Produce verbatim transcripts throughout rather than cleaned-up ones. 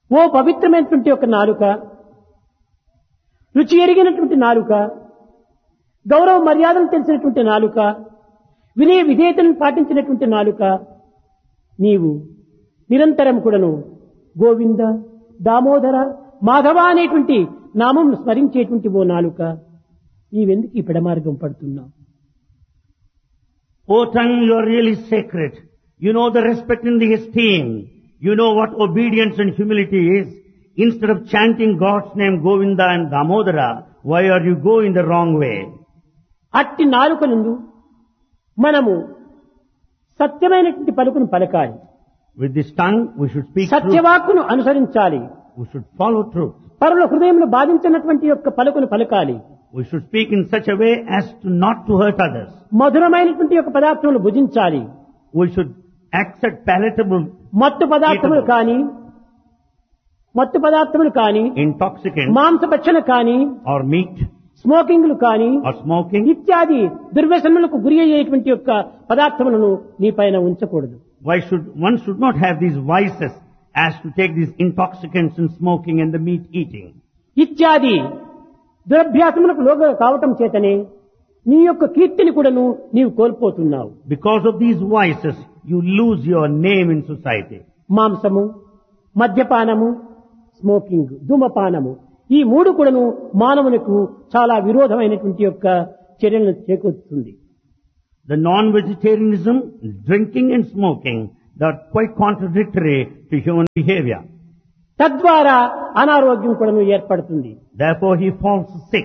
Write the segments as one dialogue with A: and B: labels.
A: ఓ పవిత్రమైనటువంటి ఒక నాలుక, రుచి ఎరిగినటువంటి నాలుక, గౌరవ మర్యాదలు తెలిసినటువంటి నాలుక, వినయ విధేయతను పాటించినటువంటి నాలుక, నీవు నిరంతరం కూడాను గోవింద, దామోదర, మాధవ అనేటువంటి నామం స్మరించేటువంటి ఓ నాలుక, నీవెందుకు ఈ పెడమార్గం పడుతున్నావు?
B: O tongue, you are really sacred. You know the respect and the esteem. You know what obedience and humility is. Instead of chanting God's name Govinda and Damodara, why are you going the wrong way?
A: అట్టి నాలుక నుండి మనము సత్యమైనటువంటి పలుకును పలకాలి.
B: With this tongue, we should speak truth.
A: సత్యవాక్కును అనుసరించాలి.
B: We should follow truth.
A: పరుల హృదయంలో బాధించినటువంటి యొక్క పలుకును పలకాలి.
B: We should speak in such a way as to not to hurt others.
A: మధురమైనటువంటి యొక్క పదార్థములు భుజించాలి.
B: We should accept palatable,
A: మత్తు పదార్థములు కానీ, మత్తు పదార్థములు కానీ,
B: intoxicant,
A: మాంసభక్షణ కానీ,
B: or meat,
A: స్మోకింగ్లు కానీ,
B: or smoking.
A: ఇత్యాది దుర్వ్యసనములకు గురి అయ్యేటువంటి యొక్క పదార్థములను నీ పైన ఉంచకూడదు.
B: Why should one should not have these vices as to take these intoxicants and smoking and the meat eating?
A: ఇత్యాది దురభ్యాసములకు లోగా కావటం చేతనే నీ యొక్క కీర్తిని కూడాను నీవు కోల్పోతున్నావు.
B: Because of these vices, you lose your name in society.
A: మాంసము, మద్యపానము, స్మోకింగ్, ధూమపానము, ఈ మూడు కూడాను మానవునికి చాలా విరోధమైనటువంటి యొక్క చర్యలను చేకూరుతుంది.
B: The non-vegetarianism, drinking and smoking, they are quite contradictory to human behavior.
A: తద్వారా అనారోగ్యం కూడాను ఏర్పడుతుంది.
B: Therefore he falls sick.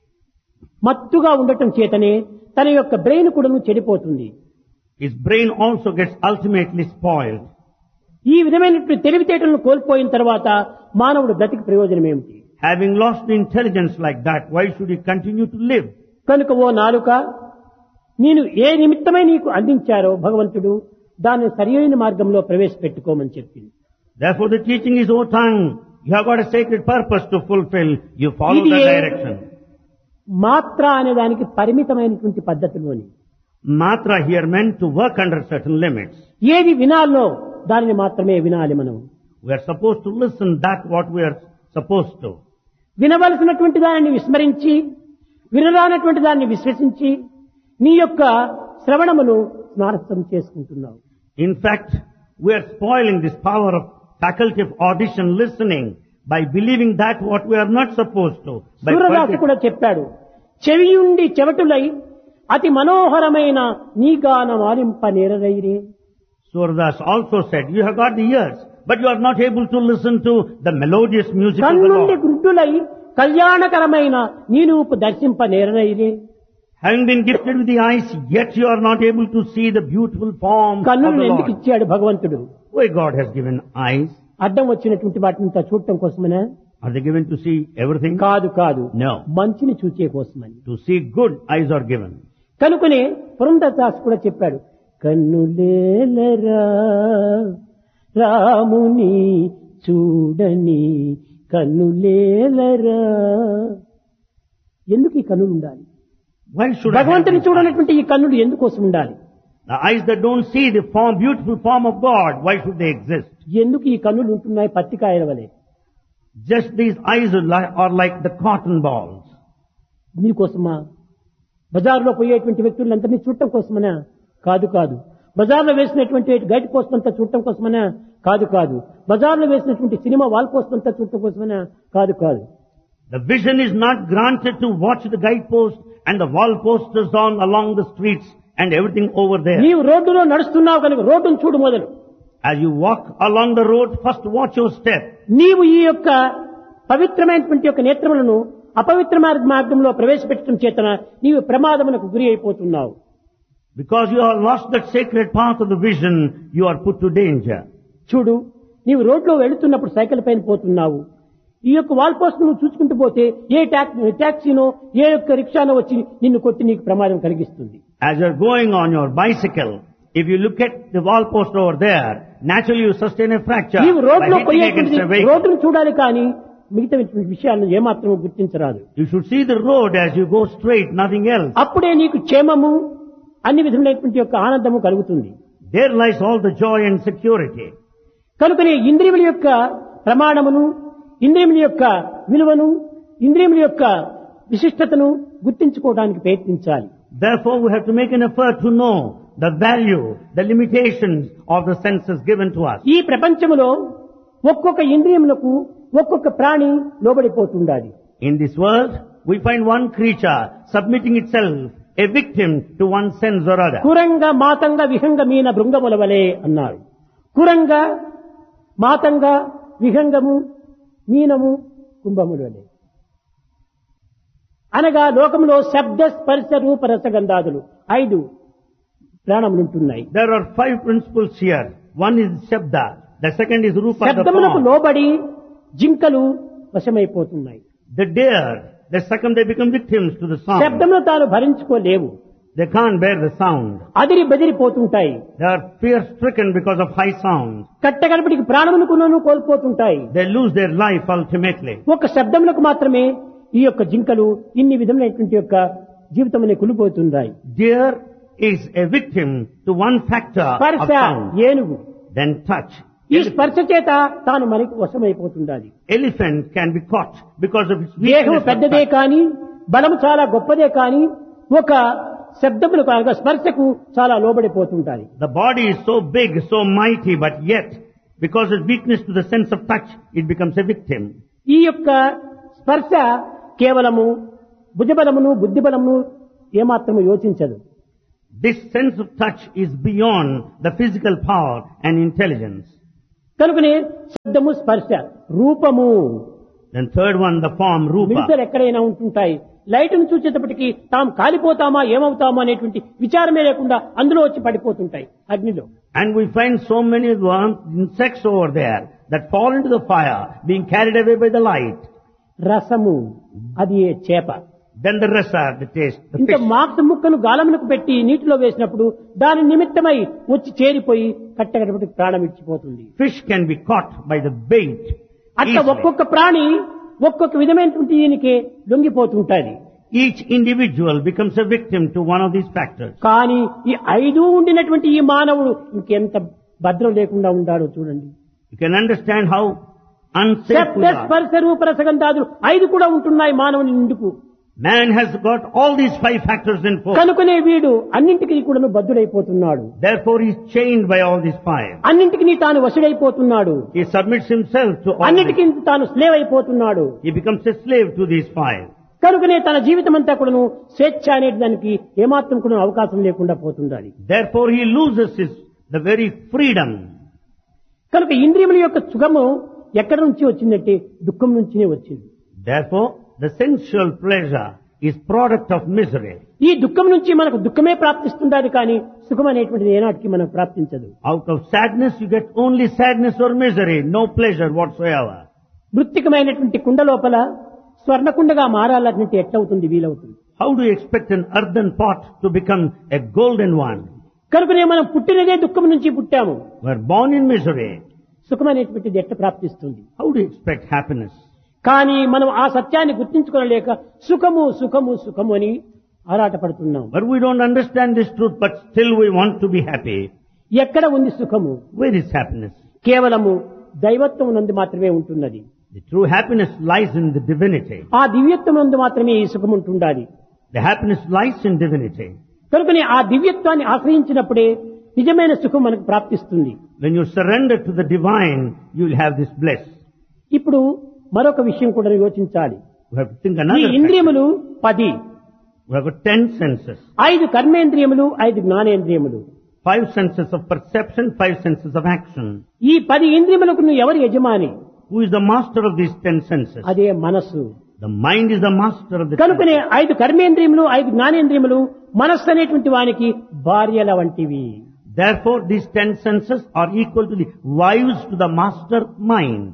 A: మత్తుగా ఉండటం చేతనే తన యొక్క బ్రెయిన్ కూడాను చెడిపోతుంది.
B: His brain also gets ultimately spoiled.
A: ఈ విధమైనటువంటి తెలివితేటలను కోల్పోయిన తర్వాత మానవుడు బ్రతికి ప్రయోజనం ఏమిటి?
B: Having lost the intelligence like that, why should he continue to live?
A: కనుక ఓ నాలుక, నేను ఏ నిమిత్తమై నీకు అందించారో భగవంతుడు దాన్ని సరియైన మార్గంలో ప్రవేశపెట్టుకోమని చెప్పింది.
B: Therefore the teaching is, O tongue, you have got a sacred purpose to fulfill. You follow
A: ఇది
B: the direction.
A: మాత్ర అనే దానికి పరిమితమైనటువంటి పద్ధతిలోని
B: Matra here meant to work under certain limits.
A: ఏది వినాలో దానిని మాత్రమే వినాలి. మనం
B: We are supposed to listen that what we are supposed to.
A: వినవలసినటువంటి దానిని విస్మరించి, వినరానటువంటి దాన్ని విశ్వసించి నీ యొక్క శ్రవణమును స్నారసం చేసుకుంటున్నావు.
B: In fact, we are spoiling this power of faculty of audition listening by believing that what we are not supposed to. By
A: Surdas కూడా చెప్పాడు, చెవియుండి చెవటులై అతి మనోహరమైన నీ గానం ఆలింప నేరరైరే.
B: Surdas also said, you have got the ears, but you are not able to listen to the melodious music of the
A: కన్నుండి
B: Lord.
A: గుడ్డులై కళ్యాణకరమైన నీ రూపు దర్శింప నేరరైరే.
B: Having been gifted with the eyes, yet you are not able to see the beautiful form of
A: కన్నులను
B: the
A: ఎందుకు
B: Lord.
A: ఇచ్చాడు భగవంతుడు?
B: Why God has given eyes?
A: అడ్డం వచ్చినటువంటి వాటిని చూడటం కోసమనే
B: Are they given to see everything?
A: కాదు కాదు,
B: No.
A: మంచిని చూచే కోసమని.
B: To see good, eyes are given.
A: కనుకనే పురంధరదాస్ కూడా చెప్పాడు, కన్నులేలరా రాముని చూడని కన్నులేలరా. ఎందుకు ఈ కన్నులు ఉండాలి?
B: Why should I have
A: భగవంతుని
B: these
A: చూడనటువంటి ఈ కన్నులు ఎందుకోసం ఉండాలి?
B: eyes? The eyes that don't see the form, beautiful form of God, why should they exist?
A: ఎందుకు ఈ కన్నులు ఉంటున్నాయి పత్తికాయల వలె?
B: Just these eyes are like, are like the cotton balls.
A: నీకోసమా? బజార్లో పోయేటువంటి వ్యక్తులందరినీ చూడటం కోసమనా? కాదు కాదు. బజార్లో వేసినటువంటి గైడ్ పోస్ట్ అంతా చూడటం కోసమనా? కాదు కాదు. బజార్లో వేసినటువంటి సినిమా వాల్ పోస్ట్ అంతా చూడటం కోసమనా? కాదు కాదు.
B: The vision is not granted to watch the guidepost and the wall posters on along the streets and everything over there.
A: నీవు రోడ్డులో నడుస్తున్నావు కనుక రోడ్డును చూడు మొదలు.
B: As you walk along the road, first watch your step.
A: నీవు ఈ యొక్క పవిత్రమైనటువంటి యొక్క నేత్రములను అపవిత్ర మార్గంలో ప్రవేశపెట్టడం చేతన నీవు ప్రమాదమునకు గురి అయిపోతున్నావు.
B: Because you have lost that sacred path of the vision, you are put to danger.
A: చూడు, నీవు రోడ్లో వెళుతున్నప్పుడు సైకిల్ పైన పోతున్నావు. ఈ యొక్క వాల్ పోస్ట్ నువ్వు చూసుకుంటూ పోతే ఏ టాక్సీనో ఏ యొక్క రిక్షానో వచ్చి నిన్ను కొట్టి నీకు ప్రమాదం కలిగిస్తుంది.
B: As you are going on your bicycle, if you look at the wall post over there, naturally you sustain a fracture
A: నీవు
B: by
A: రోడ్లో
B: hitting
A: పోయేటువంటి
B: against a vehicle.
A: రోడ్డును చూడాలి కానీ మిగతా విషయాలను ఏమాత్రం గుర్తించరాదు.
B: You should see the road as you go straight, nothing else.
A: అప్పుడే నీకు క్షేమము, అన్ని విధములైనటువంటి యొక్క ఆనందము కలుగుతుంది.
B: There lies all the joy and security.
A: కనుకనే ఇంద్రియముల యొక్క ప్రమాణమును, ఇంద్రియముల యొక్క విలువను, ఇంద్రియముల యొక్క విశిష్టతను గుర్తించుకోవడానికి ప్రయత్నించాలి.
B: Therefore, we have to make an effort to know the value, the limitations of the senses given to us.
A: ఈ ప్రపంచములో ఒక్కొక్క ఇంద్రియములకు ఒక్కొక్క ప్రాణి లోబడిపోతుండాలి.
B: In this world, we find one creature submitting itself, a victim to one sense or other.
A: కురంగ మాతంగ విహంగ మీన భృంగముల వలె అన్నారు. కురంగ మాతంగ విహంగము మీనము కుంభముల వలె అనగా లోకంలో శబ్ద స్పర్శ రూప రసగంధాదులు ఐదు ప్రాణములుంటున్నాయి.
B: There are five principles here. One is Shabda, the second is Rupa, the
A: శబ్దములకు
B: form.
A: లోబడి జింకలు వశమైపోతున్నాయి.
B: The deer, the second they become victims to the sound.
A: శబ్దమును తాను భరించుకోలేవు.
B: They can't bear the sound.
A: అదిరి బెదిరిపోతుంటాయి.
B: They are fear-stricken because of high sound.
A: కట్టగడపటికి ప్రాణమును కోల్పోతుంటాయి.
B: They lose their life ultimately.
A: ఒక శబ్దములకు మాత్రమే ఈ యొక్క జింకలు ఇన్ని విధమైనటువంటి యొక్క జీవితమనే కులిపోతుంటాయి.
B: Deer is a victim to one factor of
A: స్పర్శ
B: sound.
A: ఏనుగు,
B: Then touch.
A: ఈ స్పర్శ చేత తాను మనకి వశమైపోతుండాలి.
B: Elephant can be caught because of its
A: దేహం
B: weakness. of
A: పెద్దదే
B: touch.
A: కాని బలము చాలా గొప్పదే కాని ఒక శబ్దములు కాగా స్పర్శకు చాలా లోబడిపోతుంటాయి.
B: The body is so big, so mighty, but yet, because of weakness to the sense of touch, it becomes a victim.
A: ఈ యొక్క స్పర్శ కేవలము భుజబలమును బుద్ధిబలమును ఏమాత్రము యోచించదు.
B: This sense of touch is beyond the physical power and intelligence.
A: కనుకనే శబ్దము స్పర్శ రూపము.
B: Then third one, the form, Rupa.
A: మిగతాలు ఎక్కడైనా ఉంటుంటాయి. లైట్ను చూసేటప్పటికి తాము కాలిపోతామా ఏమవుతామా అనేటువంటి విచారమే లేకుండా అందులో వచ్చి పడిపోతుంటాయి అగ్నిలో.
B: And we find so many worms, insects over there that fall into the fire, being carried away by the light.
A: రసము అది చేప.
B: Then the rasa, the taste, the
A: ఇంత
B: fish.
A: మాంస ముక్కను గాలమునకు పెట్టి నీటిలో వేసినప్పుడు దాని నిమిత్తమై వచ్చి చేరిపోయి కట్టగడపటికి ప్రాణం ఇచ్చిపోతుంది.
B: Fish can be caught by the bait.
A: అట్లా
B: easily.
A: ఒక్కొక్క ప్రాణి ఒక్కొక్క విధమైనటువంటి దీనికి లొంగిపోతుంటది.
B: Each individual becomes a victim to one of these factors.
A: కానీ ఈ ఐదు ఉండినటువంటి ఈ మానవుడు ఇంకెంత భద్రం లేకుండా ఉండాడో చూడండి.
B: You can understand how unsafe
A: శబ్ద
B: we are.
A: స్పర్శ రూప రసగంధాదులు ఐదు కూడా ఉంటున్నాయి మానవుని నిండుకు.
B: Man has got all these five factors in force.
A: కనుకనే వీడు అన్నింటికి కూడా బద్ధుడైపోతున్నాడు.
B: Therefore he is chained by all these five.
A: అన్నింటికి తాను వశుడైపోతున్నాడు.
B: He submits himself to all
A: అన్నిటికీ
B: these.
A: తాను స్లేవ్ అయిపోతున్నాడు.
B: He becomes a slave to these five.
A: కనుకనే తన జీవితం అంతా కూడాను స్వేచ్ఛ అనే దానికి ఏమాత్రం కూడా అవకాశం లేకుండా పోతుండాలి.
B: Therefore he loses his, the very freedom.
A: కనుక ఇంద్రియముల యొక్క సుఖము ఎక్కడి నుంచి వచ్చిందంటే దుఃఖం నుంచినే వచ్చింది.
B: Therefore the sensual pleasure is product of misery.
A: ఈ దుఃఖం నుంచి మనకు దుఃఖమే ప్రాప్తిస్తుండాలి కానీ సుఖం అనేటువంటిది ఏనాటికి మనకు ప్రాప్తించదు.
B: Out of sadness you get only sadness or misery, no pleasure whatsoever.
A: మృత్తికమైనటువంటి కుండ లోపల స్వర్ణకుండగా మారాలంటే ఎట్లవుతుంది వీలవుతుంది.
B: How do you expect an earthen pot to become a golden one?
A: కనుకనే మనం పుట్టినదే దుఃఖం నుంచి పుట్టాము.
B: We are born in misery.
A: సుఖం అనేటువంటిది ఎట్లా ప్రాప్తిస్తుంది?
B: How do you expect happiness?
A: కానీ మనం ఆ సత్యాన్ని గుర్తించుకోలేక సుఖము సుఖము సుఖము అని ఆరాటపడుతున్నాం.
B: But we don't understand this truth, but still we want to be happy.
A: ఎక్కడ ఉంది సుఖము?
B: Where is happiness?
A: కేవలము దైవత్వం నందు మాత్రమే ఉంటున్నది.
B: The true happiness lies in the divinity.
A: ఆ దివ్యత్వం నందు మాత్రమే ఈ సుఖం ఉంటుండాలి.
B: The happiness lies in divinity.
A: కనుకనే ఆ దివ్యత్వాన్ని ఆశ్రయించినప్పుడే నిజమైన సుఖం మనకు ప్రాప్తిస్తుంది.
B: When you surrender to the divine, you will have this bliss.
A: ఇప్పుడు మరొక విషయం కూడా యోచించాలి.
B: We have to think
A: ఈ
B: another factor.
A: ఇంద్రియములు పది,
B: We have got ten senses.
A: ఐదు కర్మేంద్రియములు, ఐదు జ్ఞానేంద్రియములు.
B: Five senses of perception, five senses of action.
A: ఈ పది ఇంద్రియములకు నువ్వు ఎవరు యజమాని?
B: Who is the master of these ten senses?
A: అదే మనస్సు.
B: The mind is the master of the
A: కనుకనే
B: senses.
A: ఐదు కర్మేంద్రియములు, ఐదు జ్ఞానేంద్రియములు మనస్సు అనేటువంటి వానికి భార్యల వంటివి.
B: Therefore, these ten senses are equal to the wives to the master mind.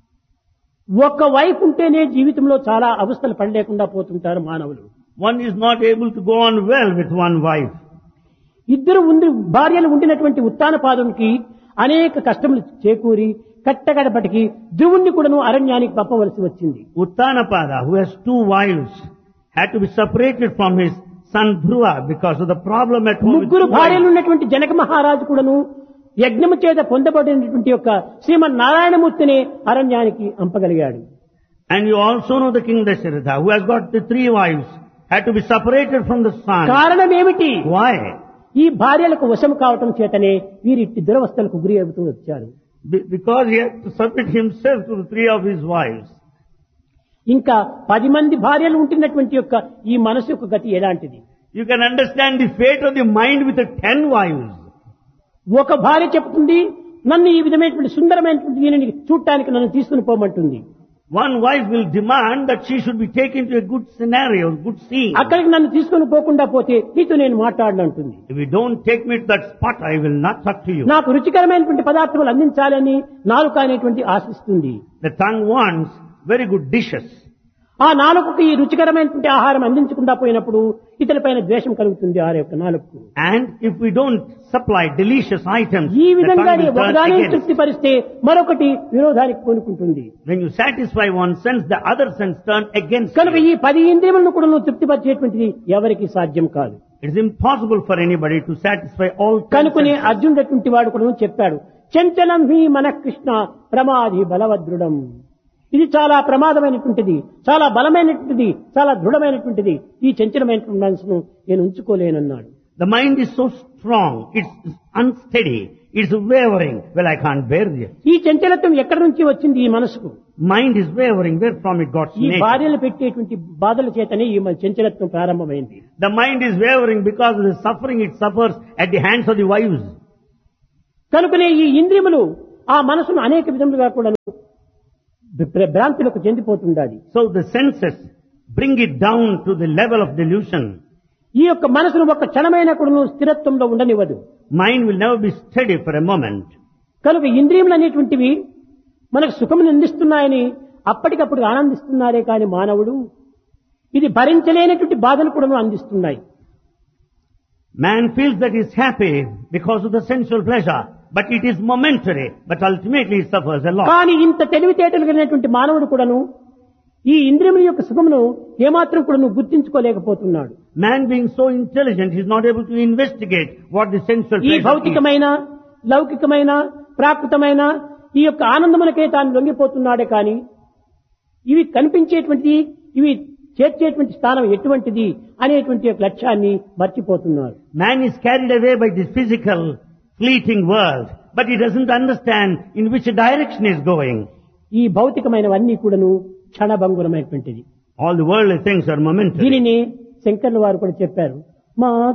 A: ఒక్క వైపు ఉంటేనే జీవితంలో చాలా అవస్థలు పడలేకుండా పోతుంటారు మానవులు.
B: One is not able to go on well with one wife.
A: ఇద్దరు ఉండి భార్యలు ఉండినటువంటి ఉత్తాన పాదునికి అనేక కష్టములు చేకూరి కట్టగడపటికి ధ్రువుణ్ణి కూడాను అరణ్యానికి పంపవలసి వచ్చింది.
B: Uttanapada, who has two wives, had to be separated from his son Dhruva because of the problem at home. with
A: ముగ్గురు
B: two
A: భార్యలు
B: wives.
A: ఉన్నటువంటి జనక మహారాజు కూడాను యజ్ఞము చేత పొందబడినటువంటి యొక్క శ్రీమన్నారాయణమూర్తిని అరణ్యానికి అంపగలిగాడు.
B: And you also know the king Dasharatha, who has got the three wives, had to be separated from the son.
A: కారణం ఏమిటి?
B: Why?
A: ఈ భార్యలకు వశం కావటం చేతనే వీరిట్టి దురవస్థలకు గురి అవుతూ వచ్చారు.
B: Be- because he had to submit himself to the three of his wives.
A: ఇంకా పది మంది భార్యలు ఉంటున్నటువంటి యొక్క ఈ మనసు యొక్క గతి ఎలాంటిది?
B: You can understand the fate of the mind with the ten wives.
A: ఒక భార్య చెప్తుంది, నన్ను ఈ విధమైనటువంటి సుందరమైనటువంటి దీనిని చూడటానికి నన్ను తీసుకుని పోమంటుంది.
B: One wife will demand that she should be taken to a good scenario, good scene.
A: అక్కడికి నన్ను తీసుకుని పోకుండా పోతే నీతో నేను మాట్లాడనంటుంది.
B: If you don't take me to that spot, I will not talk to you.
A: నాకు రుచికరమైనటువంటి పదార్థాలు అందించాలని నాలుక అనేటువంటి ఆశిస్తుంది.
B: The tongue wants very good dishes.
A: ఆ నాలుకకు ఈ రుచికరమైనటువంటి ఆహారం అందించకుండా పోయినప్పుడు ఇతరులపైన ద్వేషం కలుగుతుంది ఆ యొక్క నాలుకకు.
B: And if we don't supply delicious items,
A: ఈ
B: the
A: విధంగానే
B: tongue will turn
A: ఒకదాన్ని
B: against.
A: తృప్తిపరిస్తే మరొకటి విరోధానికి పూనుకుంటుంది.
B: When you satisfy one sense, the other sense turn against
A: కనుక
B: you.
A: ఈ పది ఇంద్రియములను కూడా నువ్వు తృప్తిపరిచేటువంటిది ఎవరికి సాధ్యం కాదు.
B: It is impossible for anybody to satisfy all ten
A: కనుకనే
B: senses.
A: అర్జునుడటువంటి వాడు కూడా చెప్పాడు, చంచలం హి మన కృష్ణ ప్రమాది బలవదృఢం. ఇది చాలా ప్రమాదమైనటువంటిది, చాలా బలమైనటువంటిది, చాలా దృఢమైనటువంటిది. ఈ చంచలమైనటువంటి మనసును నేను ఉంచుకోలేనన్నాడు.
B: The mind is so strong, it's unsteady, it's wavering. Well, I can't bear this.
A: ఈ చంచలత్వం ఎక్కడి నుంచి వచ్చింది ఈ మనసుకు?
B: Mind is wavering, where from it got
A: ఈ
B: nature.
A: భార్యలు పెట్టేటువంటి బాధల చేతనే ఈ మన చంచలత్వం ప్రారంభమైంది.
B: The mind is wavering because of the suffering it suffers at the hands of the wives.
A: కనుకనే ఈ ఇంద్రియములు ఆ మనసును అనేక విధములుగా కూడా భ్రాంతులకు చెందిపోతుండాలి.
B: So the senses bring it down to the level of delusion.
A: ఈ యొక్క మనసును ఒక క్షణమైన కూడా స్థిరత్వంలో ఉండనివ్వదు.
B: Mind will never be steady for a moment.
A: కనుక ఇంద్రియములు అనేటువంటివి మనకు సుఖమును అందిస్తున్నాయని అప్పటికప్పుడు ఆనందిస్తున్నారే కాని మానవుడు ఇది భరించలేనటువంటి బాధలు కూడా అందిస్తున్నాయి.
B: Man feels that he is happy because of the sensual pleasure, but it is momentary, but ultimately he suffers a lot.
A: కానీ ఇంత తెలివితేటలు కలిగినటువంటి మానవుడు కూడాను ఈ ఇంద్రియముల యొక్క సుఖమును ఏమాత్రం కూడా గుర్తించుకోలేకపోతున్నాడు.
B: Man being so intelligent, he is not able to investigate what the sensual
A: ఈ
B: pleasure is.
A: భౌతికమైన లౌకికమైన ప్రాకృతమైన ఈ యొక్క ఆనందమునకే తాను లొంగిపోతున్నాడే కాని ఇవి కనిపించేటువంటి ఇవి చేర్చేటువంటి స్థానం ఎటువంటిది అనేటువంటి యొక్క లక్ష్యాన్ని మర్చిపోతున్నారు.
B: Man is carried away by this physical, fleeting world, but he doesn't understand in which direction he is going.
A: ఈ భౌతికమైనవన్నీ కూడాను క్షణభంగురమైనటువంటిది.
B: All the worldly things are momentary.
A: దీనిని శంకర్ల వారు కూడా చెప్పారు. మా